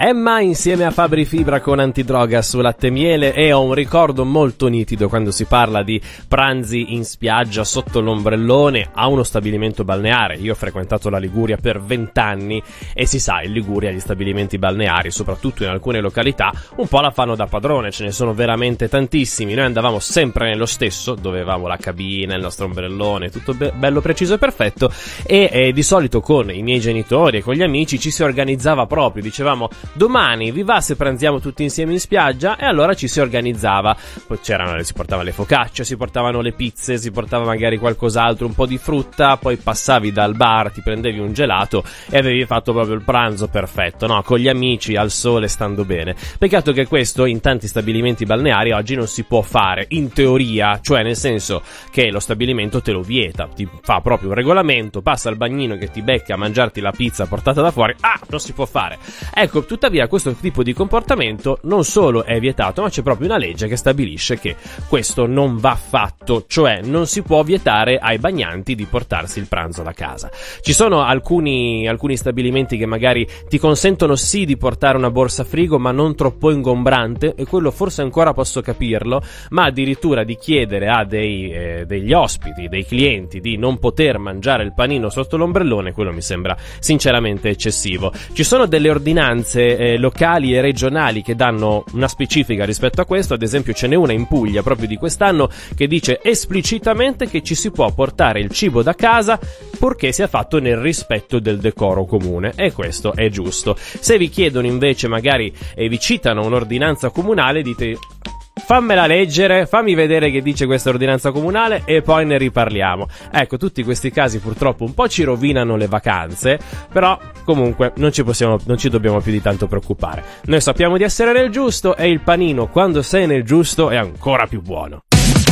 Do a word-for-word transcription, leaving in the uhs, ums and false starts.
Emma insieme a Fabri Fibra con Antidroga su Latte e Miele, e ho un ricordo molto nitido quando si parla di pranzi in spiaggia sotto l'ombrellone a uno stabilimento balneare. Io ho frequentato la Liguria per vent'anni e si sa, in Liguria gli stabilimenti balneari, soprattutto in alcune località, un po' la fanno da padrone, ce ne sono veramente tantissimi. Noi andavamo sempre nello stesso, dove avevamo la cabina, il nostro ombrellone, tutto be- bello preciso e perfetto, e eh, di solito con i miei genitori e con gli amici ci si organizzava proprio, dicevamo domani vi va se pranziamo tutti insieme in spiaggia, e allora ci si organizzava. Poi c'erano, si portavano le focacce, si portavano le pizze, si portava magari qualcos'altro, un po' di frutta, poi passavi dal bar, ti prendevi un gelato e avevi fatto proprio il pranzo perfetto, no? Con gli amici, al sole, stando bene. Peccato che questo in tanti stabilimenti balneari oggi non si può fare, in teoria, cioè nel senso che lo stabilimento te lo vieta, ti fa proprio un regolamento, passa il bagnino che ti becca a mangiarti la pizza portata da fuori, ah, non si può fare. Ecco, tuttavia questo tipo di comportamento non solo è vietato, ma c'è proprio una legge che stabilisce che questo non va fatto, cioè non si può vietare ai bagnanti di portarsi il pranzo da casa. Ci sono alcuni, alcuni stabilimenti che magari ti consentono sì di portare una borsa frigo, ma non troppo ingombrante, e quello forse ancora posso capirlo, ma addirittura di chiedere a dei, eh, degli ospiti, dei clienti, di non poter mangiare il panino sotto l'ombrellone, quello mi sembra sinceramente eccessivo. Ci sono delle ordinanze eh, locali e regionali che danno una specifica rispetto a questo. Ad esempio ce n'è una in Puglia proprio di quest'anno che dice esplicitamente che ci si può portare il cibo da casa purché sia fatto nel rispetto del decoro comune, e questo è giusto. Se vi chiedono invece, magari e vi citano un'ordinanza comunale, dite fammela leggere, fammi vedere che dice questa ordinanza comunale e poi ne riparliamo. Ecco, tutti questi casi purtroppo un po' ci rovinano le vacanze, però comunque non ci possiamo, non ci dobbiamo più di tanto preoccupare. Noi sappiamo di essere nel giusto, e il panino, quando sei nel giusto, è ancora più buono.